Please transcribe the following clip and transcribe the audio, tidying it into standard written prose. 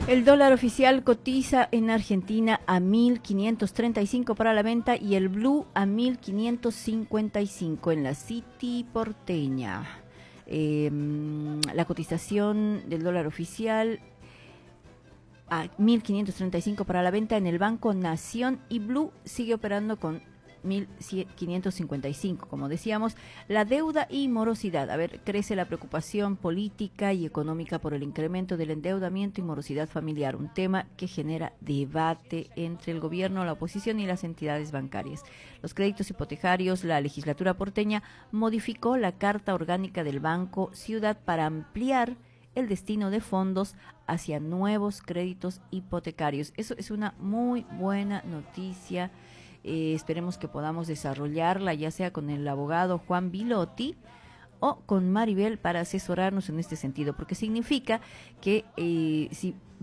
El dólar oficial cotiza en Argentina a 1.535 para la venta y el blue a 1.555 en la City porteña. La cotización del dólar oficial a 1.535 para la venta en el Banco Nación y blue sigue operando con 1.555, como decíamos. La deuda y morosidad. A ver, crece la preocupación política y económica por el incremento del endeudamiento y morosidad familiar, un tema que genera debate entre el gobierno, la oposición y las entidades bancarias. Los créditos hipotecarios, la legislatura porteña modificó la Carta Orgánica del Banco Ciudad para ampliar el destino de fondos hacia nuevos créditos hipotecarios. Eso es una muy buena noticia. Esperemos que podamos desarrollarla, ya sea con el abogado Juan Bilotti o con Maribel para asesorarnos en este sentido, porque significa que si